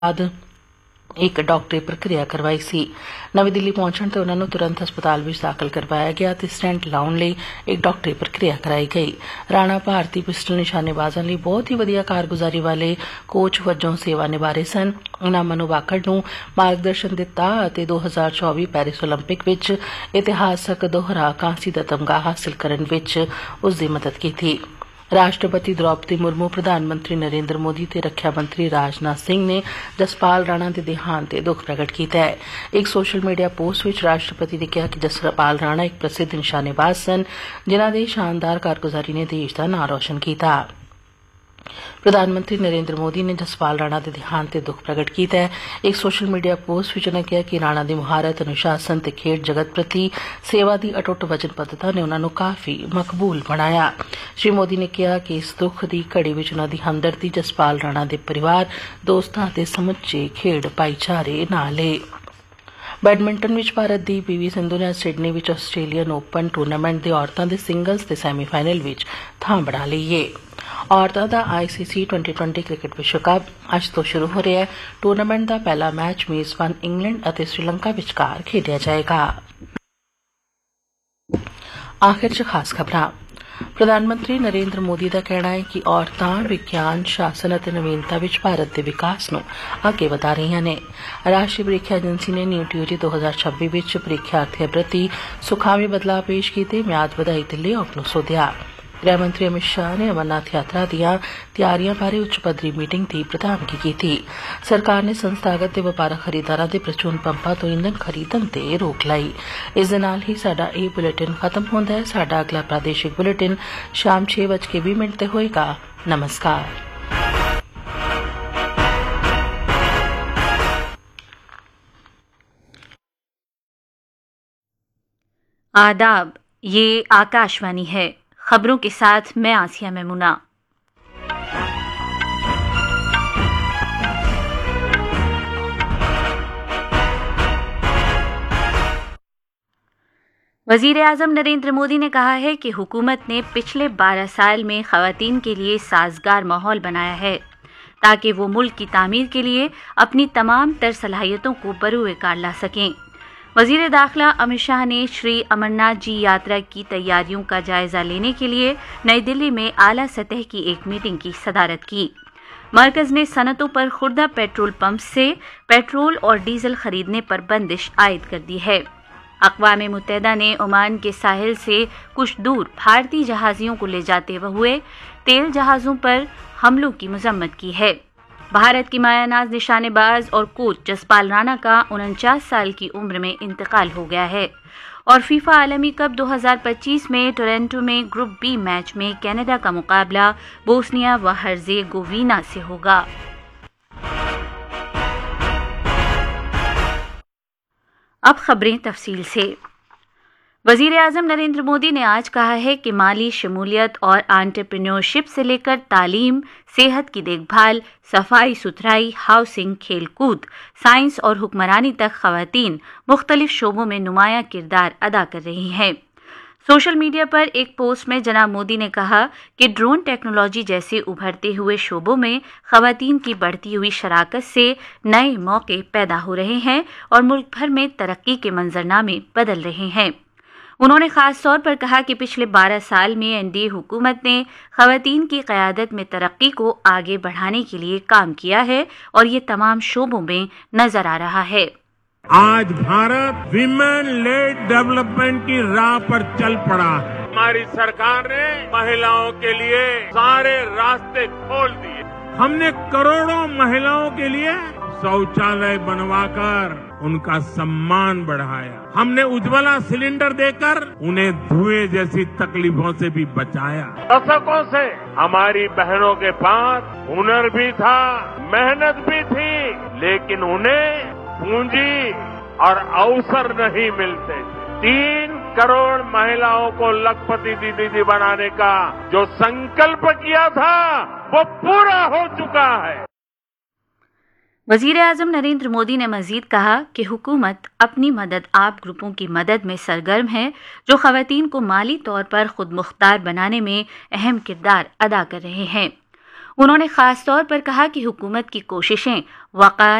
ਬਾਅਦ ਇੱਕ ਡਾਕਟਰੀ ਪ੍ਰਕਿਰਿਆ ਕਰਵਾਈ ਸੀ। ਨਵੀਂ ਦਿੱਲੀ ਪਹੁੰਚਣ ਤੇ ਉਹਨਾਂ ਨੂੰ ਤੁਰੰਤ ਹਸਪਤਾਲ ਵਿੱਚ ਦਾਖਲ ਕਰਵਾਇਆ ਗਿਆ ਤੇ ਸਟੈਂਟ ਲਾਉਣ ਲਈ ਇੱਕ ਡਾਕਟਰੀ ਪ੍ਰਕਿਰਿਆ ਕਰਾਈ ਗਈ। ਰਾਣਾ ਭਾਰਤੀ ਪਿਸਟਲ ਨਿਸ਼ਾਨੇਬਾਜ਼ਾਂ ਲਈ ਬਹੁਤ ਹੀ ਵਧੀਆ ਕਾਰਗੁਜ਼ਾਰੀ ਵਾਲੇ ਕੋਚ ਵਜੋਂ ਸੇਵਾ ਨਿਭਾ ਰਹੇ ਸਨ। ਉਹਨਾਂ ਮਨੂ ਬਾਕੜ ਨੂੰ ਮਾਰਗਦਰਸ਼ਨ ਦਿੱਤਾ ਅਤੇ 2024 ਪੈਰਿਸ ਓਲੰਪਿਕ ਵਿੱਚ ਇਤਿਹਾਸਕ ਦੋਹਰਾ ਕਾਂਸੀ ਦਾ ਤਮਗਾ ਹਾਸਲ ਕਰਨ ਵਿੱਚ ਉਸ ਦੀ ਮਦਦ ਕੀਤੀ। ਰਾਸ਼ਟਰਪਤੀ ਦ੍ਰੌਪਦੀ ਮੁਰਮੂ, ਪ੍ਰਧਾਨ ਮੰਤਰੀ ਨਰਿੰਦਰ ਮੋਦੀ ਤੇ ਰੱਖਿਆ ਮੰਤਰੀ ਰਾਜਨਾਥ ਸਿੰਘ ਨੇ ਜਸਪਾਲ ਰਾਣਾ ਦੇ ਦੇਹਾਂਤ ਤੇ ਦੁੱਖ ਪ੍ਰਗਟ ਕੀਤਾ ਹੈ। ਇੱਕ ਸੋਸ਼ਲ ਮੀਡੀਆ ਪੋਸਟ ਵਿੱਚ ਰਾਸ਼ਟਰਪਤੀ ਨੇ ਕਿਹਾ ਕਿ ਜਸਪਾਲ ਰਾਣਾ ਇੱਕ ਪ੍ਰਸਿੱਧ ਨਿਸ਼ਾਨੇਬਾਜ਼ ਸਨ, ਜਿਨ੍ਹਾਂ ਦੀ ਸ਼ਾਨਦਾਰ ਕਾਰਗੁਜ਼ਾਰੀ ਨੇ ਦੇਸ਼ ਦਾ ਨਾਂ ਰੋਸ਼ਨ ਕੀਤਾ। ਪ੍ਰਧਾਨ ਮੰਤਰੀ ਨਰਿੰਦਰ ਮੋਦੀ ਨੇ ਜਸਪਾਲ ਰਾਣਾ ਦੇ ਦੇਹਾਂਤ ਤੇ ਦੁੱਖ ਪ੍ਰਗਟ ਕੀਤਾ ਹੈ। ਇੱਕ ਸੋਸ਼ਲ ਮੀਡੀਆ ਪੋਸਟ ਵਿੱਚ ਉਨ੍ਹਾਂ ਕਿਹਾ ਕਿ ਰਾਣਾ ਦੀ ਮੁਹਾਰਤ, ਅਨੁਸ਼ਾਸਨ ਤੇ ਖੇਡ ਜਗਤ ਪ੍ਰਤੀ ਸੇਵਾ ਦੀ ਅਟੁੱਟ ਵਚਨਬੱਧਤਾ ਨੇ ਉਨ੍ਹਾਂ ਨੂੰ ਕਾਫੀ ਮਕਬੂਲ ਬਣਾਇਆ। ਸ਼੍ਰੀ ਮੋਦੀ ਨੇ ਕਿਹਾ ਕਿ ਇਸ ਦੁੱਖ ਦੀ ਘੜੀ ਵਿੱਚ ਉਨ੍ਹਾਂ ਦੀ ਹਮਦਰਦੀ ਜਸਪਾਲ ਰਾਣਾ ਦੇ ਪਰਿਵਾਰ, ਦੋਸਤਾਂ ਤੇ ਸਮੁੱਚੇ ਖੇਡ ਭਾਈਚਾਰੇ ਨਾਲ ਹੈ। ਬੈਡਮਿੰਟਨ ਵਿੱਚ ਭਾਰਤ ਦੀ ਪੀਵੀ ਸਿੰਧੂ ਨੇ ਸਿਡਨੀ ਵਿੱਚ ਆਸਟ੍ਰੇਲੀਅਨ ਓਪਨ ਟੂਰਨਾਮੈਂਟ ਦੇ ਔਰਤਾਂ ਦੇ ਸਿੰਗਲਜ਼ ਦੇ ਸੈਮੀਫਾਈਨਲ ਵਿੱਚ ਥਾਂ ਬਣਾ ਲਈ ਹੈ। ਔਰਤਾਂ ਦਾ ICC T20 ਕ੍ਰਿਕਟ ਵਿਸ਼ਵ ਕੱਪ ਅੱਜ ਤੋਂ ਸ਼ੁਰੂ ਹੋ ਰਿਹਾ ਹੈ। ਟੂਰਨਾਮੈਂਟ ਦਾ ਪਹਿਲਾ ਮੈਚ ਮੇਜ਼ਬਾਨ ਇੰਗਲੈਂਡ ਅਤੇ ਸ੍ਰੀਲੰਕਾ ਵਿਚਕਾਰ ਖੇਡਿਆ ਜਾਏਗਾ। ਆਖਿਰ 'ਚ ਖਾਸ ਖਬਰਾਂ। ਪ੍ਰਧਾਨ ਮੰਤਰੀ ਨਰਿੰਦਰ ਮੋਦੀ ਦਾ ਕਹਿਣਾ ਹੈ ਕਿ ਔਰਤਾਂ ਵਿਗਿਆਨ, ਸ਼ਾਸਨ ਅਤੇ ਨਵੀਨਤਾ ਵਿੱਚ ਭਾਰਤ ਦੇ ਵਿਕਾਸ ਨੂੰ ਅੱਗੇ ਵਧਾ ਰਹੀਆਂ ਨੇ। ਰਾਸ਼ਟਰੀ ਪ੍ਰੀਖਿਆ ਏਜੰਸੀ ਨੇ ਨੀਟ UG 2026 ਵਿੱਚ ਪ੍ਰੀਖਿਆਰਥੀਆਂ ਪ੍ਰਤੀ ਸੁਖਾਵੇਂ ਬਦਲਾਅ ਪੇਸ਼ ਕੀਤੇ, ਮਿਆਦ ਵਧਾਈ ਦੇ ਲੇਆਊਟ ਨੂੰ ਸੋਧਿਆ। ਗ੍ਰਹਿ ਮੰਤਰੀ ਅਮਿਤ ਸ਼ਾਹ ਨੇ ਅਮਰਨਾਥ ਯਾਤਰਾ ਦੀਆਂ ਤਿਆਰੀਆਂ ਬਾਰੇ ਉੱਚ ਪੱਧਰੀ ਮੀਟਿੰਗ ਦੀ ਪ੍ਰਧਾਨਗੀ ਕੀਤੀ। ਸਰਕਾਰ ਨੇ ਸੰਸਥਾਗਤ ਤੇ ਵਪਾਰਕ ਖਰੀਦਦਾਰਾਂ ਦੇ ਪ੍ਰਚੂਨ ਪੰਪਾਂ ਤੋਂ ਇੰਧਨ ਖਰੀਦਣ ਤੇ ਰੋਕ ਲਾਈ। ਇਸ ਦੇ ਨਾਲ ਹੀ ਸਾਡਾ ਇਹ ਬੁਲੇਟਿਨ ਖਤਮ ਹੁੰਦਾ ਹੈ। ਸਾਡਾ ਅਗਲਾ ਪ੍ਰਾਦੇਸ਼ਿਕ ਬੁਲੇਟਿਨ ਸ਼ਾਮ 6:20 ਤੇ ਹੋਏਗਾ। ਨਮਸਕਾਰ। आदाब, ये आकाशवाणी है। खबरों के साथ मैं आसिया मेमुना। वज़ीर-ए-आज़म नरेंद्र मोदी ने कहा है कि हुकूमत ने पिछले 12 साल में ख़वातीन के लिए साजगार माहौल बनाया है ताकि वो मुल्क की तामीर के लिए अपनी तमाम तर सलाहियतों को बरूए कार ला सकें। वज़ीर दाखिला अमित शाह ने श्री अमरनाथ जी यात्रा की तैयारियों का जायजा लेने के लिए नई दिल्ली में आला सतह की एक मीटिंग की सदारत की। मरकज ने सनतों पर खुर्दा पेट्रोल पंप से पेट्रोल और डीजल खरीदने पर बंदिश आयद कर दी है। अक़वाम मुत्तहिदा ने ओमान के साहिल से कुछ दूर भारतीय जहाज़ियों को ले जाते हुए तेल जहाज़ों पर हमलों की मजम्मत की है। भारत की मायानाज निशानेबाज और कोच जसपाल राणा का 49 साल की उम्र में इंतकाल हो गया है और फीफा आलमी कप 2025 में टोरंटो में ग्रुप बी मैच में कनाडा का मुकाबला बोस्निया व हर्जेगोविना से होगा। अब खबरें तफसील से। वज़ीर-ए-आज़म नरेंद्र मोदी ने आज कहा है कि माली शमूलियत और एंटरप्रेन्योरशिप से लेकर तालीम, सेहत की देखभाल, सफाई सुथराई, हाउसिंग, खेलकूद, साइंस और हुक्मरानी तक ख़वातीन मुख्तलिफ शोबों में नुमायां किरदार अदा कर रही हैं। सोशल मीडिया पर एक पोस्ट में जनाब मोदी ने कहा कि ड्रोन टेक्नोलॉजी जैसे उभरते हुए शोबों में ख़वातीन की बढ़ती हुई शराकत से नए मौके पैदा हो रहे हैं और मुल्क भर में तरक्की के मंजरनामे बदल रहे हैं। उन्होंने खास तौर पर कहा कि पिछले 12 साल में एनडीए हुकूमत ने ख़वातीन की क़यादत में तरक्की को आगे बढ़ाने के लिए काम किया है और ये तमाम शोबों में नजर आ रहा है। आज भारत विमेन लेड डेवलपमेंट की राह पर चल पड़ा है। हमारी सरकार ने महिलाओं के लिए सारे रास्ते खोल दिए। हमने करोड़ों महिलाओं के लिए शौचालय बनवाकर उनका सम्मान बढ़ाया। हमने उज्ज्वला सिलेंडर देकर उन्हें धुएं जैसी तकलीफों से भी बचाया। दशकों से हमारी बहनों के पास हुनर भी था, मेहनत भी थी, लेकिन उन्हें पूंजी और अवसर नहीं मिलते थे। 3 करोड़ महिलाओं को लखपति दीदी बनाने का जो संकल्प किया था वो पूरा हो चुका है। वज़ीर-ए-आज़म नरेंद्र मोदी ने मजीद कहा कि हुकूमत अपनी मदद आप ग्रुपों की मदद में सरगर्म है जो ख़वातीन को माली तौर पर खुद मुख्तार बनाने में अहम किरदार अदा कर रहे हैं। उन्होंने खास तौर पर कहा कि हुकूमत की कोशिशें वक़ार